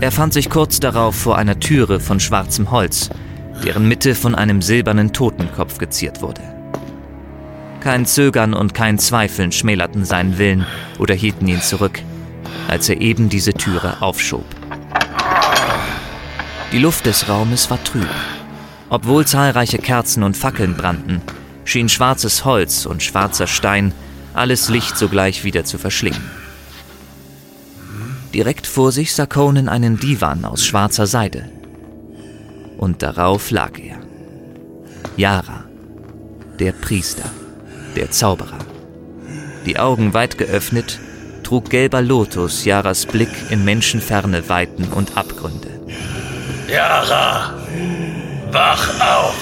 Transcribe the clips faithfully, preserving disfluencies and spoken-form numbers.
Er fand sich kurz darauf vor einer Türe von schwarzem Holz, deren Mitte von einem silbernen Totenkopf geziert wurde. Kein Zögern und kein Zweifeln schmälerten seinen Willen oder hielten ihn zurück, als er eben diese Türe aufschob. Die Luft des Raumes war trüb. Obwohl zahlreiche Kerzen und Fackeln brannten, schien schwarzes Holz und schwarzer Stein alles Licht sogleich wieder zu verschlingen. Direkt vor sich sah Conan einen Divan aus schwarzer Seide. Und darauf lag er. Yara, der Priester, der Zauberer. Die Augen weit geöffnet, trug gelber Lotus Yaras Blick in menschenferne Weiten und Abgründe. Yara, wach auf!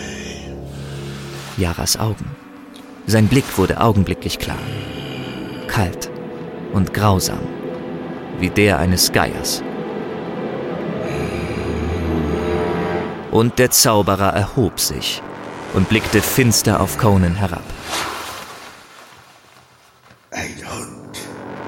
Yaras Augen. Sein Blick wurde augenblicklich klar. Kalt und grausam, wie der eines Geiers. Und der Zauberer erhob sich und blickte finster auf Conan herab. Ein Hund.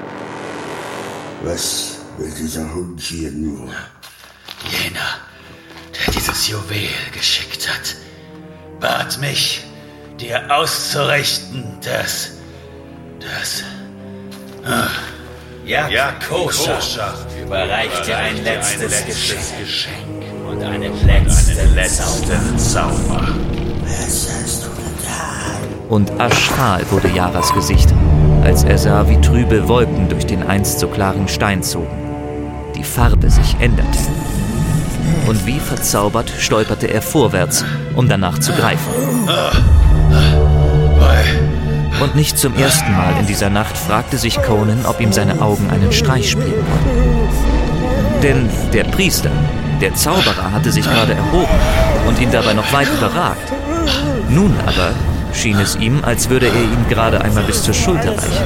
Was will dieser Hund hier nur? Jener, der dieses Juwel geschickt hat, bat mich, dir auszurichten, dass... dass... Ah, ja, ja Kosha überreicht dir ein letztes, ein letztes Geschenk, Geschenk und einen letzten, eine letzten Zauber. Was hast du getan? Und aschfahl wurde Yaras Gesicht, als er sah, wie trübe Wolken durch den einst so klaren Stein zogen. Die Farbe sich änderte. Und wie verzaubert stolperte er vorwärts, um danach zu greifen. Und nicht zum ersten Mal in dieser Nacht fragte sich Conan, ob ihm seine Augen einen Streich spielen wollten. Denn der Priester, der Zauberer, hatte sich gerade erhoben und ihn dabei noch weit überragt. Nun aber schien es ihm, als würde er ihm gerade einmal bis zur Schulter reichen.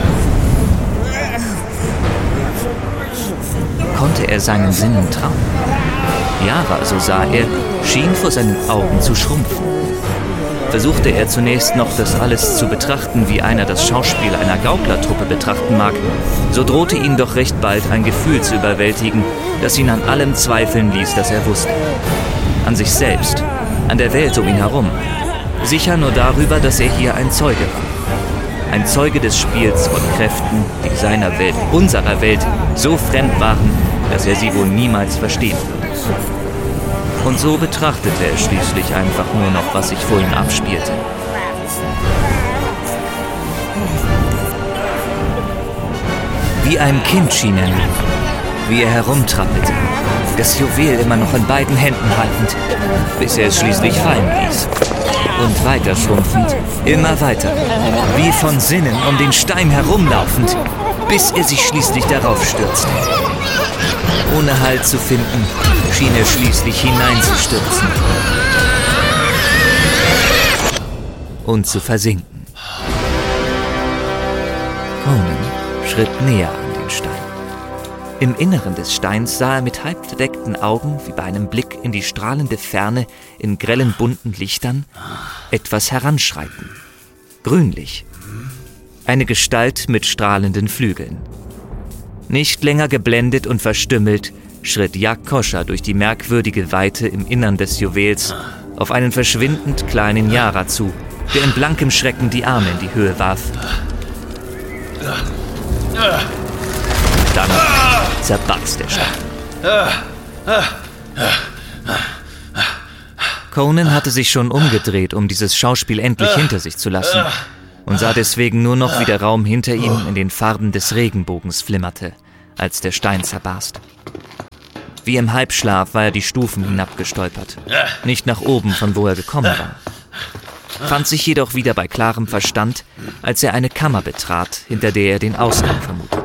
Konnte er seinen Sinnen trauen? Yara, so sah er, schien vor seinen Augen zu schrumpfen. Versuchte er zunächst noch, das alles zu betrachten, wie einer das Schauspiel einer Gauklertruppe betrachten mag, so drohte ihn doch recht bald ein Gefühl zu überwältigen, das ihn an allem zweifeln ließ, das er wusste. An sich selbst, an der Welt um ihn herum. Sicher nur darüber, dass er hier ein Zeuge war. Ein Zeuge des Spiels von Kräften, die seiner Welt, unserer Welt, so fremd waren, dass er sie wohl niemals verstehen würde. Und so betrachtete er schließlich einfach nur noch, was sich vor ihm abspielte. Wie ein Kind schien er nun, wie er herumtrappelte, das Juwel immer noch in beiden Händen haltend, bis er es schließlich fallen ließ. Und weiter schrumpfend, immer weiter, wie von Sinnen um den Stein herumlaufend, bis er sich schließlich darauf stürzte. Ohne Halt zu finden, schien er schließlich hineinzustürzen und zu versinken. Conan schritt näher an den Stein. Im Inneren des Steins sah er mit halb verdeckten Augen, wie bei einem Blick in die strahlende Ferne in grellen bunten Lichtern, etwas heranschreiten. Grünlich. Eine Gestalt mit strahlenden Flügeln. Nicht länger geblendet und verstümmelt, schritt Jak-Kosha durch die merkwürdige Weite im Innern des Juwels auf einen verschwindend kleinen Yara zu, der in blankem Schrecken die Arme in die Höhe warf. Dann zerbarst der Stein. Conan hatte sich schon umgedreht, um dieses Schauspiel endlich hinter sich zu lassen, und sah deswegen nur noch, wie der Raum hinter ihm in den Farben des Regenbogens flimmerte, als der Stein zerbarst. Wie im Halbschlaf war er die Stufen hinabgestolpert, nicht nach oben, von wo er gekommen war. Fand sich jedoch wieder bei klarem Verstand, als er eine Kammer betrat, hinter der er den Ausgang vermutete.